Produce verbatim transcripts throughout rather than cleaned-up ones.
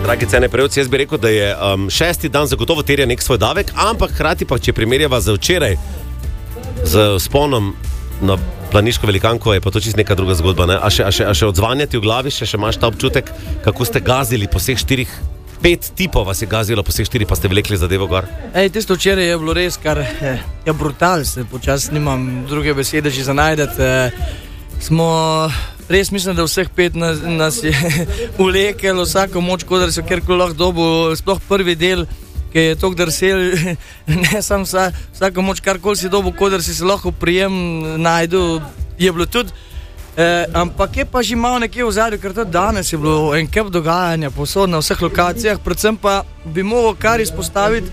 dragi Cene Prejovci, jaz bi rekel, da je um, šesti dan zagotovo terja nek svoj davek, ampak hkrati pa, če primerjava za včeraj z sponom na planiško velikanko, je pa to čisto neka druga zgodba. Ne? A, še, a, še, a še odzvanjati v glavi, še, še imaš ta občutek, kako ste gazili po vseh štirih, pet tipov vas je gazilo po vseh štirih, pa ste vlekli zadevo gor? Ej, tisto včeraj je bilo res kar je, je brutal, se počas nimam druge besede že za najdeti. E, smo res mislim, da vseh pet nas, nas je vlekelo, vsako moč, kodar so kjerkoli lahko dobil, sploh prvi del, ki je tok drsel, ne sam vsa, vsako moč, karkoli si dobil, kodar si se lahko prijem najdu, je bilo tudi. Eh, ampak je pa že malo nekje v zadju, ker tudi danes je bilo en kup dogajanja povsod na vseh lokacijah, predvsem pa bi mogel kar izpostaviti,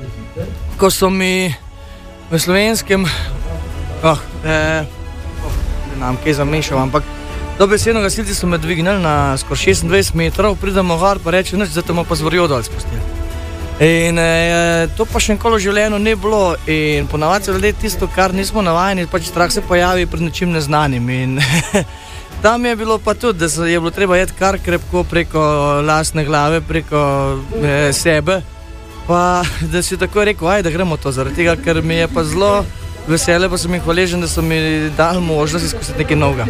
ko so mi v slovenskem, oh, eh, oh, ne znam, kaj zamešal, ampak dobesedno gasilci so me dvignili na skoraj šestindvajset metrov, pridemo gor pa reče, nič, zato me pa zvorijo dol spustili. In e, to pa še nikoli v življenju ne bilo in ponavadi se ljudje tisto, kar nismo navajeni, pač strah se pojavi pred nečim neznanim in tam je bilo pa tudi, da je bilo treba jeti kar krepko preko lastne glave, preko e, sebe, pa da si tako rekel, aj da gremo to zaradi tega, ker mi je pa zelo vesele, pa sem jih hvaležen, da so mi dali možnost izkusiti nekaj novega.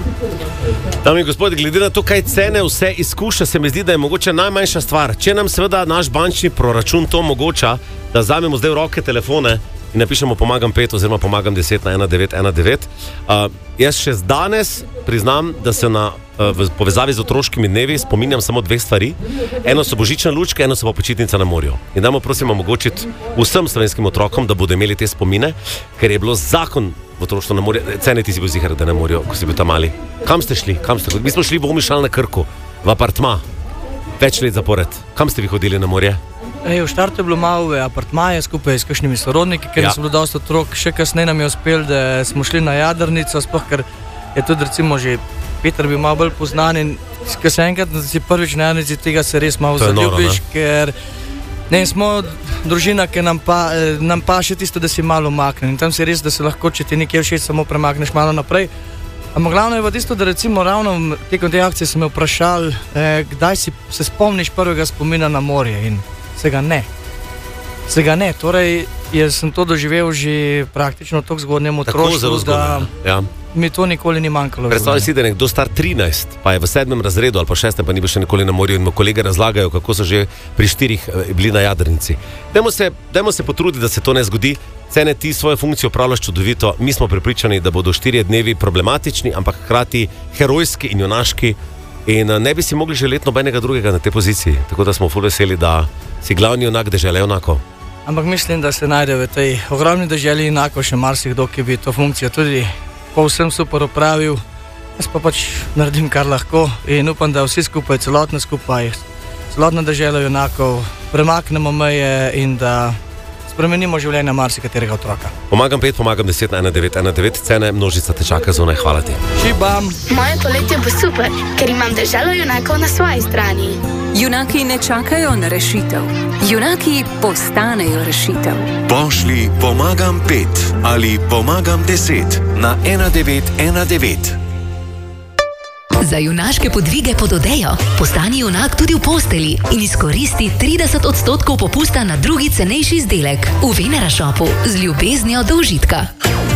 Dame in gospodje, glede na to, kaj Cene vse izkuša, se mi zdi, da je mogoče najmanjša stvar. Če nam seveda naš bančni proračun to omogoča, da vzamemo zdaj v roke telefone in napišemo pomagam pet oziroma pomagam deset na ena devet ena devet. Uh, jaz še danes priznam, da se na, uh, v povezavi z otroškimi dnevi spominjam samo dveh stvari. Eno so božične lučke, eno so pa počitnica na morju. In dajmo prosim omogočiti vsem slovenskim otrokom, da bodo imeli te spomine, ker je bilo zakon v otroštvo na morju. Cene, ti si bil ziher, da na morju, ko si bil tam mali. Kam ste šli? Kam ste? Mi smo šli v Omišalj na Krku, v apartma, več let zapored. Kam ste vi hodili na morje? Ej, v štartu je bilo malo v apartmaje skupaj s kakšnimi sorodniki, ker ja. So bilo dosti otrok. Še kasneje nam je uspel, da smo šli na jadrnico, sploh ker je tudi recimo že Peter bil malo bolj poznan in ko se enkrat si prvič na jadrnici, tega se res malo zaljubiš, ker ne, smo družina, ki nam pa, nam pa še tisto, da si malo umaknen. In tam si res, da se lahko, če ti nekje všeč, samo premakneš malo naprej. Ampak glavno je pa tisto, da recimo ravno tekom te akcije sem me vprašal, eh, kdaj si se spomniš prvega spomina na morje in se ga ne. Se ga ne. Torej, jaz sem to doživel že praktično v tako zgodnjem otroštvu, da ja. Mi to nikoli ni manjkalo. Predstavljaj si, da je nekdo star trinajst, pa je v sedmem razredu ali pa šestem, pa ni bil še nikoli na morju in mu kolege razlagajo, kako so že pri štirih bili na jadrnici. Dajmo se, dajmo se potruditi, da se to ne zgodi. Cene, ti svojo funkcijo opravljaš čudovito. Mi smo prepričani, da bodo štirje dnevi problematični, ampak hkrati herojski in junaški. In ne bi si mogli želeti nobenega drugega na tej poziciji. Tako da smo ful veseli, da si glavni junak dežele junakov. Ampak mislim, da se najde v tej ogromni deželi junakov še marsikdo, ki bi to funkcijo tudi povsem super opravil. Jaz pa pač naredim kar lahko in upam, da vsi skupaj, celotno skupaj, celotna dežela junakov premaknemo meje in da spremenimo življenje marsikaterega otroka. Pomagam pet, pomagam deset na ena devet ena devet. Cene, množica te čaka zunaj. Hvala ti. Šibam. Moje poletje bo super, ker imam deželo junakov na svoji strani. Junaki ne čakajo na rešitev. Junaki postanejo rešitev. Pošli pomagam pet ali pomagam deset na ena devet ena devet. Za junaške podvige pod odejo postani junak tudi v posteli in izkoristi trideset odstotkov popusta na drugi cenejši izdelek v Venera Shopu z ljubeznijo do užitka.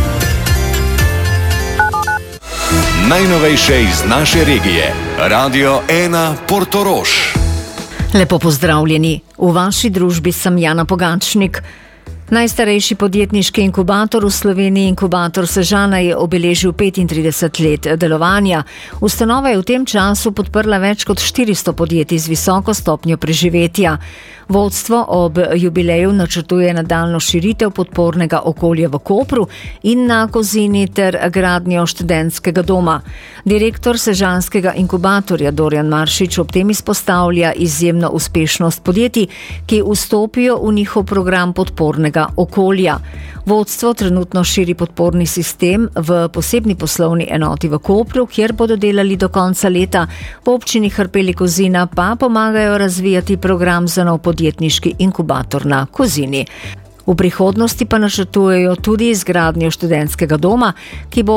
Najnovejše iz naše regije. Radio ena Portorož. Lepo pozdravljeni. V vaši družbi sem Jana Pogačnik. Najstarejši podjetniški inkubator v Sloveniji, Inkubator Sežana, je obeležil petintrideset let delovanja. Ustanova je v tem času podprla več kot štiristo podjetij z visoko stopnjo preživetja. Vodstvo ob jubileju načrtuje nadaljnjo širitev podpornega okolja v Kopru in na Kozini ter gradnjo študentskega doma. Direktor Sežanskega inkubatorja Dorjan Maršič ob tem izpostavlja izjemno uspešnost podjetij, ki vstopijo v njihov program podpornega okolja. Vodstvo trenutno širi podporni sistem v posebni poslovni enoti v Kopru, kjer bodo delali do konca leta. V občini Hrpeli Kozina pa pomagajo razvijati program za nov podjetniški inkubator na Kozini. V prihodnosti pa načrtujejo tudi izgradnjo študentskega doma, ki bo